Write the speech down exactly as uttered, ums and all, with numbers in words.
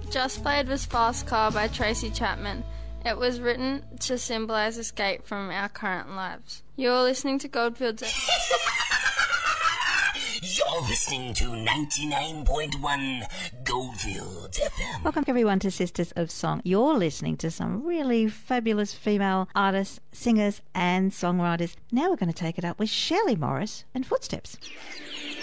Just Played was Fast Car by Tracy Chapman. It was written to symbolise escape from our current lives. You're listening to Goldfields. You're listening to ninety-nine point one Goldfields F M. Welcome everyone to Sisters of Song. You're listening to some really fabulous female artists, singers and songwriters. Now we're going to take it up with Shirley Morris and Footsteps.